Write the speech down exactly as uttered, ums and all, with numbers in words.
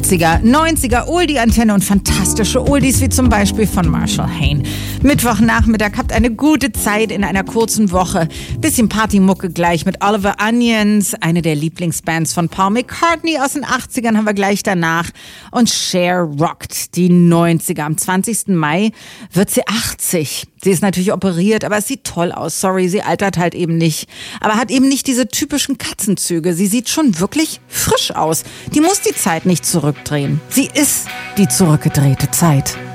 achtziger, neunziger, Oldie-Antenne und fantastische Oldies wie zum Beispiel von Marshall Hain. Mittwochnachmittag, habt eine gute Zeit in einer kurzen Woche. Bisschen Partymucke gleich mit Oliver Onions, eine der Lieblingsbands von Paul McCartney aus den achtzigern haben wir gleich danach. Und Cher rockt die neunziger. Am zwanzigsten Mai wird sie achtzig. Sie ist natürlich operiert, aber es sieht toll aus. Sorry, sie altert halt eben nicht. Aber hat eben nicht diese typischen Katzenzüge. Sie sieht schon wirklich frisch aus. Die muss die Zeit nicht zurückdrehen. Sie ist die zurückgedrehte Zeit.